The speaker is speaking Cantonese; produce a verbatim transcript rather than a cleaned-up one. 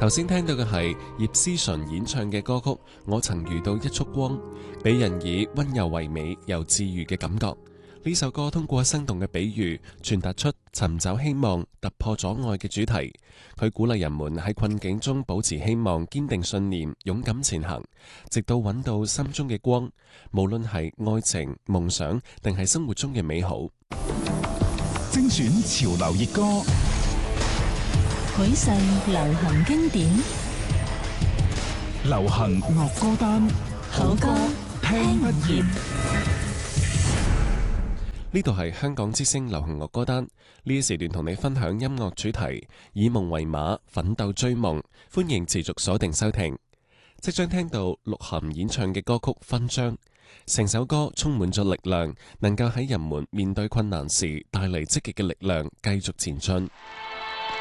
頭先聽到嘅係葉思純演唱嘅歌曲《我曾遇到一束光》，俾人以溫柔唯美又治愈嘅感覺。呢首歌通過生動嘅比喻，傳達出尋找希望、突破阻礙嘅主題。佢鼓勵人們喺困境中保持希望、堅定信念、勇敢前行，直到揾到心中嘅光。無論係愛情、夢想，定係生活中嘅美好。 精選潮流熱歌， 許世流行經典， 流行樂歌單， 好歌聽不厭。 呢度係香港之聲流行樂歌單，呢一時段同你分享音樂主題，以夢為馬，奮鬥追夢。歡迎持續鎖定收聽。即將聽到鹿晗演唱嘅歌曲《勳章》，成首歌充滿咗力量，能夠喺人們面對困難時帶嚟積極嘅力量，繼續前進。